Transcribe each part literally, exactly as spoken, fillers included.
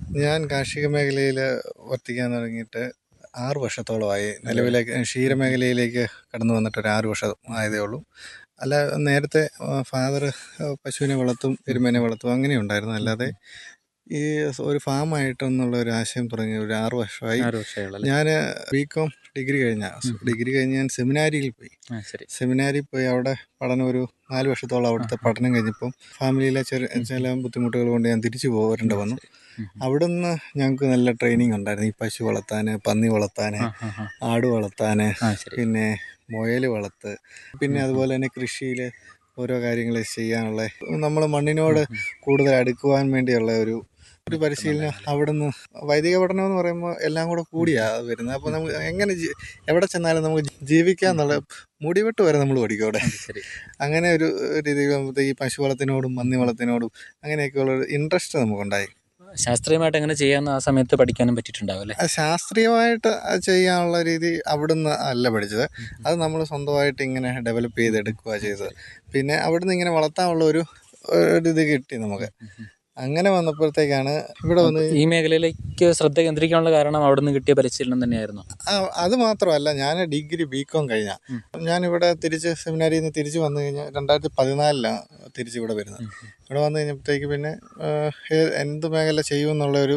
ഞാൻ കാർഷിക മേഖലയിൽ വർത്തിക്കാൻ തുടങ്ങിയിട്ട് ആറ് വർഷത്തോളമായി. നിലവിലെ ക്ഷീരമേഖലയിലേക്ക് കടന്നു വന്നിട്ട് ഒരു ആറ് വർഷം ആയതേ ഉള്ളൂ. അല്ല, നേരത്തെ ഫാദർ പശുവിനെ വളർത്തും, എരുമേനെ വളർത്തും, അങ്ങനെ ഉണ്ടായിരുന്നു. അല്ലാതെ ഈ ഒരു ഫാമായിട്ടെന്നുള്ള ഒരു ആശയം തുടങ്ങി ഒരു ആറ് വർഷമായി. ഞാൻ ബി കോം ഡിഗ്രി കഴിഞ്ഞ ഡിഗ്രി കഴിഞ്ഞ് ഞാൻ സെമിനാരിയിൽ പോയി. സെമിനാരിയിൽ പോയി അവിടെ പഠനം ഒരു നാല് വർഷത്തോളം അവിടുത്തെ പഠനം കഴിഞ്ഞപ്പം ഫാമിലിയിലെ ചെറിയ ചില ബുദ്ധിമുട്ടുകൾ കൊണ്ട് ഞാൻ തിരിച്ചു പോരേണ്ടി വന്നു. അവിടുന്ന് ഞങ്ങൾക്ക് നല്ല ട്രെയിനിങ് ഉണ്ടായിരുന്നു. ഈ പശു വളർത്താൻ, പന്നി വളർത്താൻ, ആട് വളർത്താൻ, പിന്നെ മുയൽ വളർത്ത്, പിന്നെ അതുപോലെ തന്നെ കൃഷിയിൽ ഓരോ കാര്യങ്ങൾ ചെയ്യാനുള്ള, നമ്മൾ മണ്ണിനോട് കൂടുതൽ അടുക്കുവാൻ വേണ്ടിയുള്ള ഒരു ഒരു പരിശീലനം അവിടുന്ന്. വൈദിക പഠനം എന്ന് പറയുമ്പോൾ എല്ലാം കൂടെ കൂടിയാണ് വരുന്നത്. അപ്പോൾ നമുക്ക് എങ്ങനെ എവിടെ ചെന്നാലും നമുക്ക് ജീവിക്കാന്നുള്ള മുടിവെട്ട് വരെ നമ്മൾ പഠിക്കും അവിടെ. അങ്ങനെ ഒരു രീതിയിൽ ഈ പശു വളത്തിനോടും പന്നി വളത്തിനോടും അങ്ങനെയൊക്കെയുള്ള ഒരു ഇൻട്രസ്റ്റ് നമുക്കുണ്ടായി. ശാസ്ത്രീയമായിട്ട് എങ്ങനെ ചെയ്യാമെന്ന് ആ സമയത്ത് പഠിക്കാനും പറ്റിയിട്ടുണ്ടാവും അല്ലേ? ശാസ്ത്രീയമായിട്ട് ചെയ്യാനുള്ള രീതി അവിടുന്ന് അല്ല പഠിച്ചത്. അത് നമ്മൾ സ്വന്തമായിട്ട് ഇങ്ങനെ ഡെവലപ്പ് ചെയ്തെടുക്കുക ചെയ്തത്. പിന്നെ അവിടുന്ന് ഇങ്ങനെ വളർത്താനുള്ള ഒരു ഇത് കിട്ടി നമുക്ക്. അങ്ങനെ വന്നപ്പോഴത്തേക്കാണ് ഇവിടെ വന്ന് ഈ മേഖലയിലേക്ക് ശ്രദ്ധ കേന്ദ്രീകരിക്കാനുള്ള കാരണം അവിടുന്ന് കിട്ടിയ പരിശീലനം തന്നെയായിരുന്നു. അത് മാത്രമല്ല, ഞാൻ ഡിഗ്രി ബി കോം കഴിഞ്ഞ ഞാനിവിടെ തിരിച്ച് സെമിനാരിയിൽ നിന്ന് തിരിച്ച് വന്നു കഴിഞ്ഞാൽ രണ്ടായിരത്തി പതിനാലിലാണ് തിരിച്ച് ഇവിടെ വരുന്നത്. ഇവിടെ വന്നു കഴിഞ്ഞപ്പോഴത്തേക്ക് പിന്നെ എന്ത് മേഖല ചെയ്യുമെന്നുള്ള ഒരു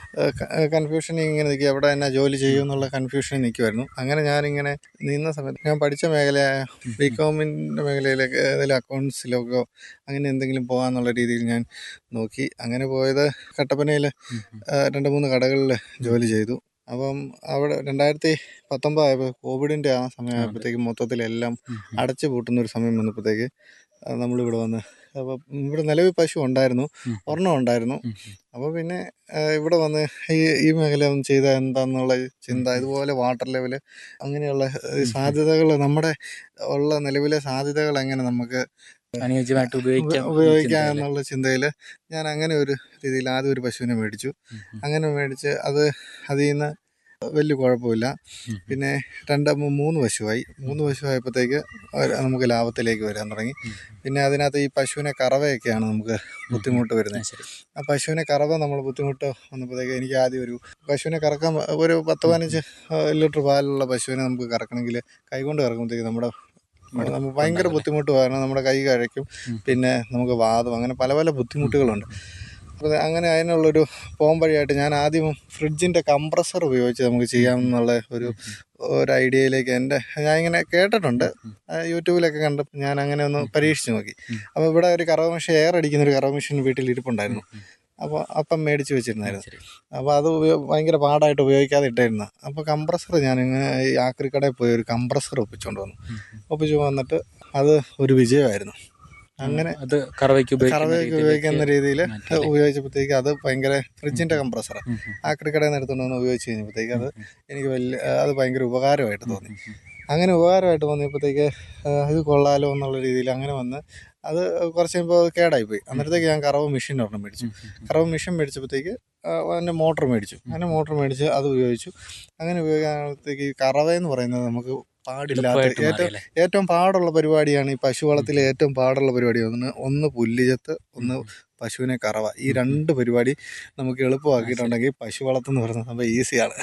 കൺഫ്യൂഷനിൽ ഇങ്ങനെ നിൽക്കുക. എവിടെ തന്നെ ജോലി ചെയ്യുമെന്നുള്ള കൺഫ്യൂഷനിൽ നിൽക്കുമായിരുന്നു. അങ്ങനെ ഞാനിങ്ങനെ നിന്ന സമയത്ത് ഞാൻ പഠിച്ച മേഖലയായ ബി കോമിൻ്റെ മേഖലയിലേക്ക് ഏതെങ്കിലും അക്കൗണ്ട്സിലൊക്കെ അങ്ങനെ എന്തെങ്കിലും പോകാമെന്നുള്ള രീതിയിൽ ഞാൻ നോക്കി. അങ്ങനെ പോയത് കട്ടപ്പനയിൽ രണ്ട് മൂന്ന് കടകളിൽ ജോലി ചെയ്തു. അപ്പം അവിടെ രണ്ടായിരത്തി പത്തൊമ്പതായപ്പോൾ കോവിഡിൻ്റെ ആ സമയമായപ്പോഴത്തേക്ക് മൊത്തത്തിലെല്ലാം അടച്ചു പൂട്ടുന്ന ഒരു സമയം വന്നപ്പോഴത്തേക്ക് നമ്മളിവിടെ വന്ന്, അപ്പോൾ ഇവിടെ നിലവിൽ പശു ഉണ്ടായിരുന്നു, ഒരെണ്ണം ഉണ്ടായിരുന്നു. അപ്പോൾ പിന്നെ ഇവിടെ വന്ന് ഈ ഈ മേഖല ഒന്ന് ചെയ്താൽ എന്താണെന്നുള്ള ചിന്ത, ഇതുപോലെ വാട്ടർ ലെവൽ അങ്ങനെയുള്ള സാധ്യതകൾ, നമ്മുടെ ഉള്ള നിലവിലെ സാധ്യതകൾ എങ്ങനെ നമുക്ക് അനുയോജ്യമായിട്ട് ഉപയോഗിക്കാം ഉപയോഗിക്കാം എന്നുള്ള ചിന്തയിൽ ഞാൻ അങ്ങനെ ഒരു രീതിയിൽ ആദ്യം ഒരു പശുവിനെ മേടിച്ചു. അങ്ങനെ മേടിച്ച് അത് അതിൽ നിന്ന് വലിയ കുഴപ്പമില്ല. പിന്നെ രണ്ട് മൂന്ന് പശുവായി. മൂന്ന് പശുവായപ്പോഴത്തേക്ക് നമുക്ക് ലാഭത്തിലേക്ക് വരാൻ തുടങ്ങി. പിന്നെ അതിനകത്ത് ഈ പശുവിനെ കറവയൊക്കെയാണ് നമുക്ക് ബുദ്ധിമുട്ട് വരുന്നത്. ആ പശുവിനെ കറവ നമ്മൾ ബുദ്ധിമുട്ട് വന്നപ്പോഴത്തേക്ക് എനിക്ക് ആദ്യം ഒരു പശുവിനെ കറക്കാൻ ഒരു പത്ത് പതിനഞ്ച് ലിറ്റർ പാലുള്ള പശുവിനെ നമുക്ക് കറക്കണമെങ്കിൽ കൈകൊണ്ട് കറക്കുമ്പോഴത്തേക്ക് നമ്മുടെ നമുക്ക് ഭയങ്കര ബുദ്ധിമുട്ട്, കാരണം നമ്മുടെ കൈ കഴയ്ക്കും, പിന്നെ നമുക്ക് വാദം, അങ്ങനെ പല പല ബുദ്ധിമുട്ടുകളുണ്ട്. അപ്പോൾ അങ്ങനെ അതിനുള്ളൊരു പോം വഴിയായിട്ട് ഞാൻ ആദ്യം ഫ്രിഡ്ജിൻ്റെ കംപ്രസർ ഉപയോഗിച്ച് നമുക്ക് ചെയ്യാമെന്നുള്ള ഒരു ഒരു ഐഡിയയിലേക്ക് എൻ്റെ ഞാൻ ഇങ്ങനെ കേട്ടിട്ടുണ്ട്, യൂട്യൂബിലൊക്കെ കണ്ടപ്പോൾ ഞാൻ അങ്ങനെ ഒന്ന് പരീക്ഷിച്ച് നോക്കി. അപ്പോൾ ഇവിടെ ഒരു കറവ മെഷീൻ, എയർ അടിക്കുന്നൊരു കറവ മെഷീൻ വീട്ടിൽ ഇരിപ്പുണ്ടായിരുന്നു. അപ്പോൾ അപ്പം മേടിച്ച് വെച്ചിരുന്നായിരുന്നു. അപ്പോൾ അത് ഭയങ്കര പാടായിട്ട് ഉപയോഗിക്കാതെ ഇട്ടായിരുന്നു. അപ്പോൾ കംപ്രസർ ഞാനിങ്ങനെ ഈ ആക്രിക്കടയിൽ പോയി ഒരു കംപ്രസർ ഒപ്പിച്ചുകൊണ്ട് വന്നു. ഒപ്പിച്ച് വന്നിട്ട് അത് ഒരു വിജയമായിരുന്നു. അങ്ങനെ അത് കറവയ്ക്ക് കറവയ്ക്ക് ഉപയോഗിക്കുന്ന രീതിയിൽ ഉപയോഗിച്ചപ്പോഴത്തേക്ക് അത് ഭയങ്കര, ഫ്രിഡ്ജിൻ്റെ കംപ്രസറാണ്, ആക്രിക്കടയിൽ നിന്ന് എടുത്തുകൊണ്ട് വന്ന് ഉപയോഗിച്ച് കഴിഞ്ഞപ്പോഴത്തേക്ക് അത് എനിക്ക് വലിയ അത് ഭയങ്കര ഉപകാരമായിട്ട് തോന്നി. അങ്ങനെ ഉപകാരമായിട്ട് തോന്നിയപ്പോഴത്തേക്ക് ഇത് കൊള്ളാലോ എന്നുള്ള രീതിയിൽ അങ്ങനെ വന്ന് അത് കുറച്ച് കഴിയുമ്പോൾ അത് കേടായിപ്പോയി. അന്നേരത്തേക്ക് ഞാൻ കറവ മെഷീൻ ഒരെണ്ണം മേടിച്ചു. കറവ മെഷീൻ മേടിച്ചപ്പോഴത്തേക്ക് അതിൻ്റെ മോട്ടർ മേടിച്ചു. അങ്ങനെ മോട്ടർ മേടിച്ച് അത് ഉപയോഗിച്ചു. അങ്ങനെ ഉപയോഗിക്കുമ്പോഴത്തേക്ക് ഈ കറവയെന്ന് പറയുന്നത് നമുക്ക് പാടില്ലാത്ത ഏറ്റവും ഏറ്റവും പാടുള്ള പരിപാടിയാണ്. ഈ പശു വളത്തിലെ ഏറ്റവും പാടുള്ള പരിപാടി ഒന്ന് ഒന്ന് പുല്ലുചെത്ത്, ഒന്ന് പശുവിനെ കറവ. ഈ രണ്ട് പരിപാടി നമുക്ക് എളുപ്പമാക്കിയിട്ടുണ്ടെങ്കിൽ പശു വളർത്തെന്ന് പറയുന്നത് സംഭവം ഈസിയാണ്,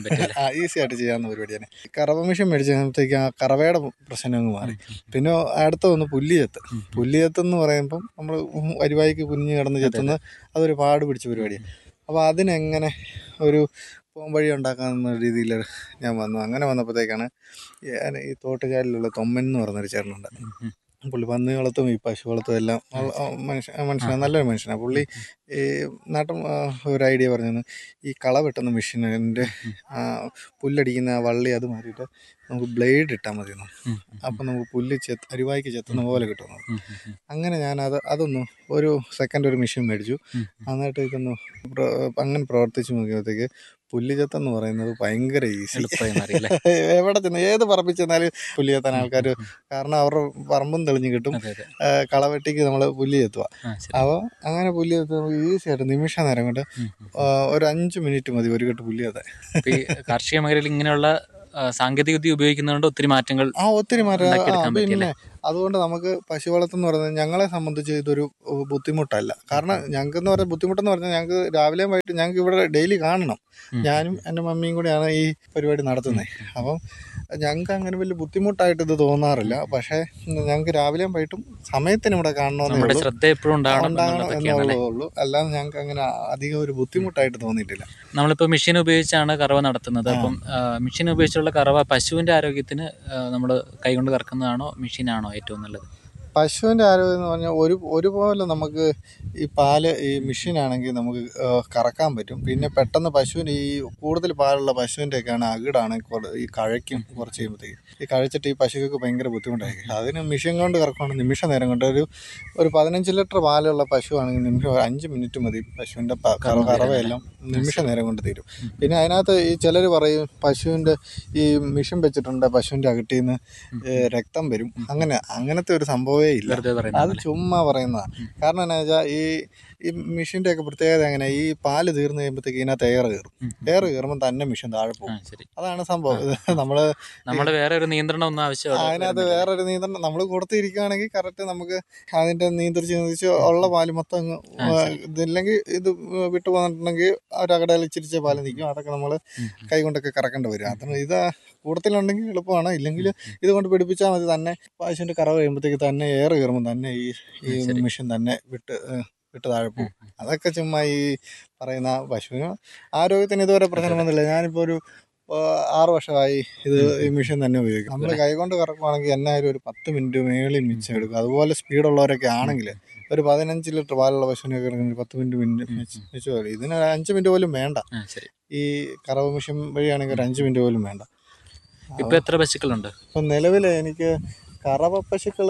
ഈസി ആയിട്ട് ചെയ്യാവുന്ന പരിപാടിയാണ്. കറവ മെഷീൻ മേടിച്ചപ്പോഴത്തേക്ക് ആ കറവയുടെ പ്രശ്നം അങ്ങ് മാറി. പിന്നെ അടുത്ത ഒന്ന് പുല്ലുചെത്ത്. പുല്ലുചെത്തെന്ന് പറയുമ്പം നമ്മൾ വരുവായിക്ക് കുഞ്ഞ് കിടന്ന് ചെത്തുന്ന അതൊരു പാട് പിടിച്ച പരിപാടിയാണ്. അപ്പോൾ അതിനെങ്ങനെ ഒരു പോം വഴി ഉണ്ടാക്കാമെന്ന രീതിയിൽ ഞാൻ വന്നു. അങ്ങനെ വന്നപ്പോഴത്തേക്കാണ് ഞാൻ ഈ തോട്ടുചാലിലുള്ള തൊമ്മൻ എന്ന് പറഞ്ഞൊരു ചേട്ടനുണ്ട്. പുള്ളി പന്നി വളർത്തും ഈ പശു വളർത്തും എല്ലാം മനുഷ്യ മനുഷ്യനാണ് നല്ലൊരു മനുഷ്യനാണ് പുള്ളി. ഈ നാട്ടിൽ ഒരു ഐഡിയ പറഞ്ഞു, ഈ കള വെട്ടുന്ന മെഷീനിൻ്റെ പുല്ലടിക്കുന്ന വള്ളി അത് മാറിയിട്ട് നമുക്ക് ബ്ലേഡ് ഇട്ടാൽ മതി എന്ന്. അപ്പം നമുക്ക് പുല്ല് ചെത്ത് അരിവായിക്ക് ചെത്തുന്ന പോലെ കിട്ടുന്നത്. അങ്ങനെ ഞാനത് അതൊന്ന് ഒരു സെക്കൻഡ് ഒരു മെഷീൻ മേടിച്ചു. എന്നിട്ട് ഇതൊന്ന് അങ്ങനെ പ്രവർത്തിച്ച് നോക്കിയപ്പോഴത്തേക്ക് പുല്ല് ചെത്തെന്ന് പറയുന്നത് ഭയങ്കര ഈസി. എവിടെ ചെന്ന് ഏത് പറമ്പിൽ ചെന്നാലും പുല്ല് ചെത്താൻ ആൾക്കാർ, കാരണം അവരുടെ പറമ്പും തെളിഞ്ഞ് കിട്ടും. കളവെട്ടിക്ക് നമ്മൾ പുല്ല് ചെത്തുക. അപ്പോൾ അങ്ങനെ പുല്ല് ചെത്തുമ്പോൾ ഈസി ആയിട്ട് നിമിഷ നേരം കൊണ്ട് ഒരു അഞ്ച് മിനിറ്റ് മതി ഒരു കെട്ട് പുല്ല് ചെത്താൻ. കാർഷിക മേഖലയിൽ ഇങ്ങനെയുള്ള സാങ്കേതിക വിദ്യ ഉപയോഗിക്കുന്നതുകൊണ്ട് ഒത്തിരി മാറ്റങ്ങൾ ആ ഒത്തിരി മാറ്റം പിന്നെ അതുകൊണ്ട് നമുക്ക് പശു വളർത്തെന്ന് പറയുന്നത് ഞങ്ങളെ സംബന്ധിച്ച് ഇതൊരു ഏഹ്, ബുദ്ധിമുട്ടല്ല. കാരണം ഞങ്ങൾക്കെന്ന് പറഞ്ഞാൽ ബുദ്ധിമുട്ടെന്ന് പറഞ്ഞാൽ ഞങ്ങൾക്ക് രാവിലെയും വൈകിട്ട് ഞങ്ങൾക്ക് ഇവിടെ ഡെയിലി കാണണം. ഉം. ഞാനും എൻ്റെ മമ്മിയും കൂടിയാണ് ഈ പരിപാടി നടത്തുന്നത്. അപ്പം ഞങ്ങൾക്ക് അങ്ങനെ വലിയ ബുദ്ധിമുട്ടായിട്ട് ഇത് തോന്നാറില്ല. പക്ഷേ ഞങ്ങൾക്ക് രാവിലെയും വൈകിട്ടും സമയത്തിന് ഇവിടെ കാണണമെന്നേ നമ്മുടെ ഉള്ളൂ, ശ്രദ്ധ എപ്പോഴും ഉണ്ടാവണം ഉണ്ടാകണം എന്നുള്ളതൊക്കെയാണ് അല്ലേ? എന്നുള്ളതേ ഉള്ളൂ. അല്ലാതെ ഞങ്ങൾക്ക് അങ്ങനെ അധികം ഒരു ബുദ്ധിമുട്ടായിട്ട് തോന്നിയിട്ടില്ല. നമ്മളിപ്പോൾ മെഷീൻ ഉപയോഗിച്ചാണ് കറവ നടത്തുന്നത്. ആ. അപ്പം മെഷീൻ ഉപയോഗിച്ചുള്ള കറവ പശുവിൻ്റെ ആരോഗ്യത്തിന് നമ്മൾ കൈകൊണ്ട് കറക്കുന്നതാണോ മെഷീനാണോ ഏറ്റവും നല്ലത്? പശുവിൻ്റെ ആരോഗ്യം എന്ന് പറഞ്ഞാൽ ഒരു ഒരുപോലെ നമുക്ക് ഈ പാല് ഈ മെഷീനാണെങ്കിൽ നമുക്ക് ഏഹ്, കറക്കാൻ പറ്റും. പിന്നെ പെട്ടെന്ന് പശുവിന് ഈ കൂടുതൽ പാലുള്ള പശുവിൻ്റെയൊക്കെയാണ് അകിടാണെങ്കിൽ ഈ കഴയ്ക്കും കുറച്ച് കഴിയുമ്പോഴത്തേക്ക്. ഈ കഴച്ചിട്ട് ഈ പശുക്കൾക്ക് ഭയങ്കര ബുദ്ധിമുട്ടായിരിക്കും. അതിന് മെഷീൻ കൊണ്ട് കറക്കുകയാണെങ്കിൽ നിമിഷ നേരം കൊണ്ട് ഒരു ഒരു പതിനഞ്ച് ലിറ്റർ പാലുള്ള പശുവാണെങ്കിൽ നിമിഷം ഒരു അഞ്ച് മിനിറ്റ് മതി പശുവിൻ്റെ പ- കറ കറവയെല്ലാം നിമിഷ നേരം കൊണ്ട് തീരും. പിന്നെ അതിനകത്ത് ഈ ചിലർ പറയും പശുവിൻ്റെ ഈ മെഷീൻ വെച്ചിട്ടുണ്ട് പശുവിൻ്റെ അകിട്ടിൽ നിന്ന് ഏഹ്, രക്തം വരും. അങ്ങനെ അങ്ങനത്തെ ഒരു സംഭവമേ ഇല്ല. വെറുതെ അത് പറയുന്നത് ചുമ്മാ പറയുന്നതാണ്. കാരണം എന്നാ വെച്ചാൽ ഈ ഈ മെഷീൻ്റെ ഒക്കെ പ്രത്യേകത എങ്ങനെ, ഈ പാല് തീർന്നു കഴിയുമ്പോഴത്തേക്ക് ഇതിനകത്ത് എയർ കയറും. എയർ കയറുമ്പോൾ തന്നെ മെഷീൻ താഴെ ആ പോകും. ശരി. അതാണ് സംഭവം. ഇത് നമ്മൾ നമ്മൾ വേറെ ഒരു നിയന്ത്രണം ഒന്നും ആവശ്യം അവിടെ അതിനകത്ത് വരുന്നില്ല. വേറൊരു നിയന്ത്രണം നമ്മൾ കൊടുത്തിരിക്കുകയാണെങ്കിൽ കറക്റ്റ് നമുക്ക് അതിൻ്റെ നിയന്ത്രിച്ച് നിയന്ത്രിച്ച് ഉള്ള പാല് മൊത്തം അങ്ങ് ആ, ശരി. ഇതില്ലെങ്കിൽ ഇത് വിട്ടു പോന്നിട്ടുണ്ടെങ്കിൽ ഒരകടയിൽ ഇച്ചിരിച്ച പാല് നിൽക്കും. അതൊക്കെ നമ്മൾ ഉം. കൈ കൊണ്ടൊക്കെ കറക്കേണ്ടി വരും. അത് ഇത് കൂടുതലുണ്ടെങ്കിൽ എളുപ്പമാണ്. ഇല്ലെങ്കിൽ ഇതുകൊണ്ട് പിടിപ്പിച്ചാൽ മതി. തന്നെ പശുവിൻ്റെ കറവ് കഴിയുമ്പോഴത്തേക്ക് തന്നെ എയർ കയറുമ്പോൾ തന്നെ ഈ ഈ ആ, ശരി. മെഷീൻ തന്നെ വിട്ട് ഏഹ്, വിട്ട് താഴെ ഉം. പോകും. അതൊക്കെ ചുമ്മാ ഈ പറയുന്ന പശുവിന് ആരോഗ്യത്തിന് ഇതുവരെ പ്രശ്നം വന്നില്ല. ഞാനിപ്പോൾ ഒരു ഏഹ്, ആറ് വർഷമായി ഇത് ഈ മെഷീൻ തന്നെ ഉപയോഗിക്കും. നമ്മൾ കൈകൊണ്ട് കറക്കുവാണെങ്കിൽ എന്നായാലും ഒരു പത്ത് മിനിറ്റ് മേളിൽ മിച്ചം എടുക്കും. അതുപോലെ സ്പീഡുള്ളവരൊക്കെ ആണെങ്കിൽ ഒരു പതിനഞ്ച് ലിറ്റർ പാലുള്ള പശുവിനൊക്കെ എടുക്കുന്നത് പത്ത് മിനിറ്റ് മിനിറ്റ് മിച്ചം മിച്ചം വരും. ഇതിന് ഒരു അഞ്ച് മിനിറ്റ് പോലും വേണ്ട. ആ ശരി. ഈ കറവ് മെഷീൻ വഴിയാണെങ്കിൽ ഒരു അഞ്ച് മിനിറ്റ് പോലും വേണ്ട. ഇപ്പൊ എത്ര പശുക്കളുണ്ട്? ഇപ്പം നിലവിൽ എനിക്ക് കറവ പശുക്കൾ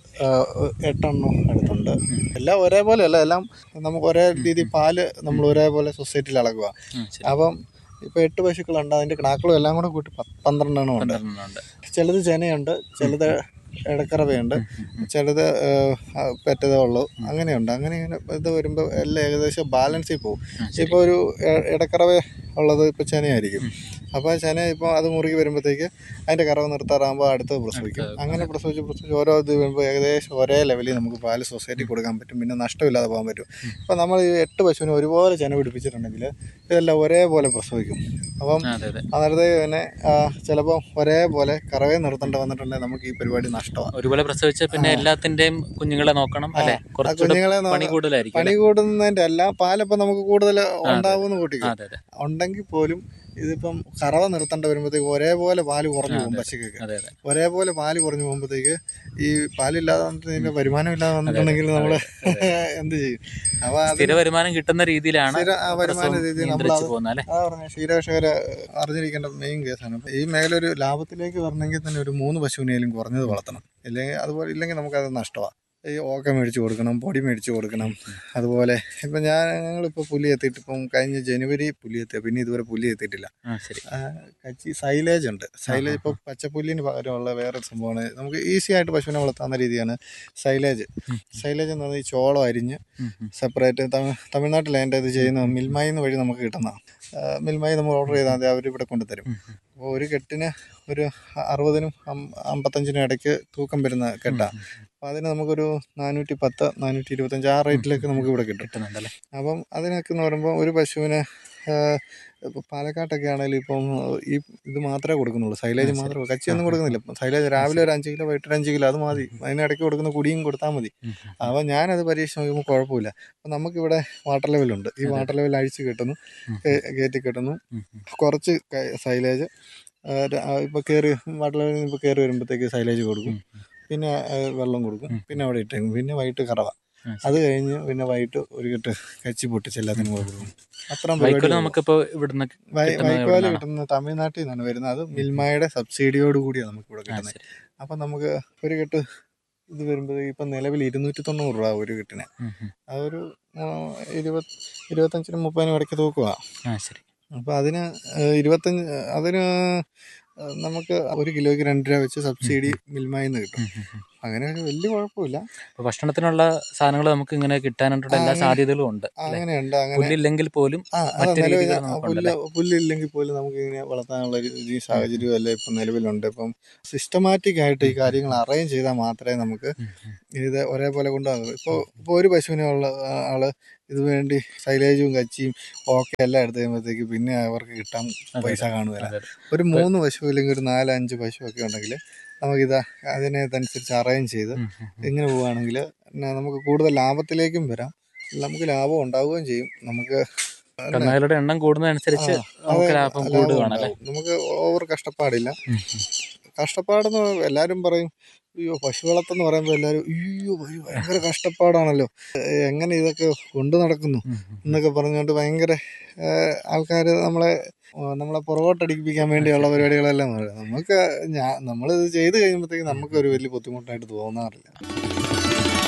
എട്ടെണ്ണം അടുത്തുണ്ട്. എല്ലാം ഒരേപോലെ അല്ല, എല്ലാം നമുക്ക് ഒരേ രീതി പാല് നമ്മൾ ഒരേപോലെ സൊസൈറ്റിയിൽ അളക്കുക. ആ ശരി. അപ്പം ഇപ്പോൾ എട്ട് പശുക്കളുണ്ട്. അതിൻ്റെ കിടാക്കളും എല്ലാം കൂടെ കൂട്ടി പത്ത് പന്ത്രണ്ടെണ്ണം ഉണ്ട്. പന്ത്രണ്ടെണ്ണം ഉണ്ട്. ചിലത് ചെനയുണ്ട്, ചിലത് ഇടക്കറവയുണ്ട്, ചിലത് പെറ്റതേ ഉള്ളൂ. അങ്ങനെയുണ്ട്. അങ്ങനെ ഇങ്ങനെ ഇത് വരുമ്പോൾ എല്ലാം ഏകദേശം ബാലൻസിൽ പോകും. ആ ശരി. ഇപ്പോൾ ഒരു ഇ- ഇടക്കറവ ഉള്ളത് ഇപ്പോൾ ചെനയായിരിക്കും. അപ്പോൾ ചെന ഇപ്പോൾ അത് മുറുകി വരുമ്പോഴത്തേക്ക് അതിൻ്റെ കറവ് നിർത്താറാകുമ്പോൾ അടുത്തത് പ്രസവിക്കും. അങ്ങനെ പ്രസവിച്ച് പ്രസവിച്ച് ഓരോ ഇത് വരുമ്പോൾ ഏകദേശം ഒരേ ലെവലിൽ നമുക്ക് പാല് സൊസൈറ്റി കൊടുക്കാൻ പറ്റും. പിന്നെ നഷ്ടമില്ലാതെ പോകാൻ പറ്റും. ഇപ്പോൾ നമ്മൾ ഈ എട്ട് പശുവിനെ ഒരുപോലെ ചെന പിടിപ്പിച്ചിട്ടുണ്ടെങ്കിൽ ഇതെല്ലാം ഒരേപോലെ പ്രസവിക്കും. അപ്പം അതെ അതെ. അന്നേരത്തേക്ക് തന്നെ ചിലപ്പോൾ ഒരേപോലെ കറവയെ നിർത്തേണ്ട വന്നിട്ടുണ്ടെങ്കിൽ നമുക്ക് ഈ പരിപാടി നഷ്ടമാണ്. ഒരുപോലെ പ്രസവിച്ച പിന്നെ എല്ലാത്തിന്റെയും കുഞ്ഞുങ്ങളെ നോക്കണം അല്ലെ? കുറച്ചുകൂടെ കുഞ്ഞുങ്ങളെ നോ- പണി കൂടുതലായിരിക്കും പണി അല്ലേ? കൂടുന്നതിൻ്റെ അല്ല, പാലപ്പം നമുക്ക് കൂടുതൽ ഉണ്ടാവുമെന്ന് കൂട്ടിക്കും. അതെ അതെ ഉണ്ടെങ്കിൽ പോലും ഇതിപ്പം കറവ നിർത്തേണ്ട വരുമ്പോഴത്തേക്ക് ഒരേപോലെ പാല് കുറഞ്ഞു പോകും. അതെ. പശുക്കൊക്കെ അതെ അതെ. ഒരേപോലെ പാല് കുറഞ്ഞു പോകുമ്പോഴത്തേക്ക് ഈ പാലില്ലാതെ വന്നിട്ട് ഇതിൻ്റെ വരുമാനം ഇല്ലാതെ വന്നിട്ടുണ്ടെങ്കിൽ നമ്മൾ എന്ത് ചെയ്യും? അപ്പോൾ അത് സ്ഥിര വരുമാനം കിട്ടുന്ന രീതിയിലാണ് സ്ഥിര ആ വരുമാന പ്രസവം രീതിയിൽ നമ്മൾ നിയന്ത്രിച്ചു അത് പോകുന്നത് അല്ലെ? അതാ പറഞ്ഞ ക്ഷീരകർഷകരെ അറിഞ്ഞിരിക്കേണ്ട മെയിൻ കേസാണ്. ഈ മേഖല ഒരു ലാഭത്തിലേക്ക് വരണമെങ്കിൽ തന്നെ ഒരു മൂന്ന് പശുവിനെയും കുറഞ്ഞത് വളർത്തണം. ഇല്ലെങ്കിൽ അതുപോലെ ഇല്ലെങ്കിൽ നമുക്കത് നഷ്ടമാണ്. ഈ ഓക്ക മേടിച്ച് കൊടുക്കണം, പൊടി മേടിച്ച് കൊടുക്കണം. അതുപോലെ ഇപ്പം ഞാൻ ഞങ്ങളിപ്പോൾ പുലി എത്തിയിട്ട് ഇപ്പം കഴിഞ്ഞ ജനുവരി പുലി എത്തിയ പിന്നെ ഇതുവരെ പുലി എത്തിയിട്ടില്ല. ആ ശരി. ആ, കച്ചി സൈലേജ് ഉണ്ട്. സൈലേജ് ഇപ്പോൾ പച്ചപ്പുല്ലിന് പകരമുള്ള വേറൊരു സംഭവമാണ്. നമുക്ക് ഈസി ആയിട്ട് പശുവിനെ വളർത്താവുന്ന രീതിയാണ് സൈലേജ്. സൈലേജ് എന്ന് പറഞ്ഞാൽ ഈ ചോളം അരിഞ്ഞ് ഉം, ഉം. സെപ്പറേറ്റ് തമിഴ്നാട്ടിൽ അതിൻ്റെ ഇത് ചെയ്യുന്ന മിൽമായി നിന്ന് വഴി നമുക്ക് കിട്ടുന്നതാണ്. മിൽമായി നമ്മൾ ഓർഡർ ചെയ്താൽ മതി, അവർ ഇവിടെ കൊണ്ടുതരും. അപ്പോൾ ഒരു കെട്ടിന് ഒരു അറുപതിനും അം- അമ്പത്തഞ്ചിനും ഇടയ്ക്ക് തൂക്കം വരുന്ന കെട്ടാണ്. അപ്പോൾ അതിന് നമുക്കൊരു നാനൂറ്റി പത്ത് നാനൂറ്റി ഇരുപത്തഞ്ച് ആ റേറ്റിലേക്ക് നമുക്ക് ഇവിടെ കിട്ടും. കിട്ടുന്നുണ്ടല്ലേ? അപ്പം അതിനൊക്കെ എന്ന് പറയുമ്പോൾ ഒരു പശുവിന് ഇപ്പോൾ പാലക്കാട്ടൊക്കെ ആണെങ്കിലും ഇപ്പം ഈ ഇത് മാത്രമേ കൊടുക്കുന്നുള്ളൂ, സൈലേജ് മാത്രമേ, കച്ചിയൊന്നും കൊടുക്കുന്നില്ല. ഇപ്പം സൈലേജ് രാവിലെ ഒരു അഞ്ച് കിലോ വൈകിട്ട് ഒരു അഞ്ച് കിലോ അത് മതി. അതിനിടയ്ക്ക് കൊടുക്കുന്ന കുടിയും കൊടുത്താൽ മതി. അപ്പോൾ ഞാനത് പരീക്ഷ നോക്കുമ്പോൾ കുഴപ്പമില്ല. അപ്പം നമുക്കിവിടെ വാട്ടർ ലെവലുണ്ട്. ഈ വാട്ടർ ലെവൽ അഴിച്ച് കെട്ടുന്നു, കയറ്റി കെട്ടുന്നു, കുറച്ച് സൈലേജ് ഇപ്പോൾ കയറി വാട്ടർ ലെവലിൽ ഇപ്പോൾ കയറി വരുമ്പോഴത്തേക്ക് സൈലേജ് കൊടുക്കും, പിന്നെ ആ, വെള്ളം കൊടുക്കും, പിന്നെ അവിടെ ഇട്ടേക്കും, പിന്നെ വൈകിട്ട് കറവ. അത് കഴിഞ്ഞ് പിന്നെ വൈകിട്ട് ഒരു കെട്ട് കച്ചി പൊട്ടിച്ച് എല്ലാത്തിനും കൊടുക്കും. അത്രയും വൈക്കോല് പരിപാടി. നമുക്കിപ്പോ ഇവിടുന്ന് വൈ കിട്ടുന്നത് വൈക്കോല് എവിടുന്നാണ്? കിട്ടുന്നത് തമിഴ്നാട്ടിൽ നിന്നാണ് വരുന്നത്. അത് മിൽമയുടെ സബ്സിഡിയോട് കൂടിയാണ് നമുക്ക് ഇവിടെ ആ കിട്ടുന്നത്. ശരി. അപ്പം നമുക്ക് ഒരു കെട്ട് ഇത് വരുമ്പോൾ ഇപ്പം നിലവിൽ ഇരുന്നൂറ്റി തൊണ്ണൂറ് രൂപ ഒരു കെട്ടിന്. ഉം, ഉം. അതൊരു ആ, ഇരുപത് ഇരുപത്തഞ്ചിനും മുപ്പതിനും ഇടയ്ക്ക് തൂക്കുക. ആ ശരി. അപ്പോൾ അതിന് ഏഹ്, ഇരുപത്തഞ്ച് അതിന് നമുക്ക് ഒരു കിലോയ്ക്ക് രണ്ട് രൂപ വെച്ച് സബ്സിഡി മിൽമയിൽ നിന്ന് കിട്ടും. അങ്ങനെ ഒരു വലിയ കുഴപ്പമില്ല. അപ്പോൾ ഭക്ഷണത്തിനുള്ള സാധനങ്ങൾ നമുക്ക് ഇങ്ങനെ കിട്ടാനായിട്ടുള്ള എല്ലാ സാധ്യതകളും ഉണ്ട്. അങ്ങനെയുണ്ട്. അങ്ങനെ പുല്ലില്ലെങ്കിൽ പോലും ആ അത് മറ്റു നിലവിൽ രീതികൾ നമുക്കുണ്ടല്ലേ? പുല്ല് പുല്ലില്ലെങ്കിൽ പോലും നമുക്ക് ഇങ്ങനെ വളർത്താനുള്ള ഒരു ഈ സാഹചര്യം അല്ലേ ഇപ്പം നിലവിലുണ്ട്. ഇപ്പം സിസ്റ്റമാറ്റിക് ആയിട്ട് ഈ കാര്യങ്ങൾ അറേഞ്ച് ചെയ്താൽ മാത്രമേ നമുക്ക് ഇത് ഒരേപോലെ കൊണ്ടുപോകാൻ. ഇപ്പോൾ ഇപ്പോൾ ഒരു പശുവിനെ ഉള്ള ആള് ഇത് വേണ്ടി സൈലേജും കച്ചിയും ഓക്കെ എല്ലാം എടുത്ത് കഴിയുമ്പോഴത്തേക്ക് പിന്നെ അവർക്ക് കിട്ടാൻ പൈസ കാണുകയില്ല. ഒരു മൂന്ന് പശു ഇല്ലെങ്കിൽ ഒരു നാല് അഞ്ച് പശു ഒക്കെ ഉണ്ടെങ്കിൽ നമുക്കിത് അതിനനുസരിച്ച് അറേഞ്ച് ചെയ്ത് ഇങ്ങനെ പോവുകയാണെങ്കിൽ നമുക്ക് കൂടുതൽ ലാഭത്തിലേക്കും വരാം, നമുക്ക് ലാഭം ഉണ്ടാവുകയും ചെയ്യും. നമുക്ക് കന്നുകാലിയുടെ എണ്ണം കൂടുന്നതനുസരിച്ച് നമുക്ക് ലാഭം കൂടുകയാണല്ലേ? നമുക്ക് ഓവർ കഷ്ടപ്പാടില്ല. കഷ്ടപ്പാടെന്ന് എല്ലാവരും പറയും അയ്യോ പശു വളർത്തെന്ന് പറയുമ്പോൾ എല്ലാവരും അയ്യോ ഭയങ്കര കഷ്ടപ്പാടാണല്ലോ, എങ്ങനെ ഇതൊക്കെ കൊണ്ടു നടക്കുന്നു എന്നൊക്കെ പറഞ്ഞുകൊണ്ട് ഭയങ്കര ആൾക്കാർ നമ്മളെ നമ്മളെ പുറകോട്ടടിപ്പിക്കാൻ വേണ്ടിയുള്ള പരിപാടികളെല്ലാം പറയും. നമുക്ക് ഞാൻ നമ്മളിത് ചെയ്ത് കഴിയുമ്പോഴത്തേക്ക് നമുക്ക് ഒരു വലിയ ബുദ്ധിമുട്ടായിട്ട് തോന്നാറില്ല.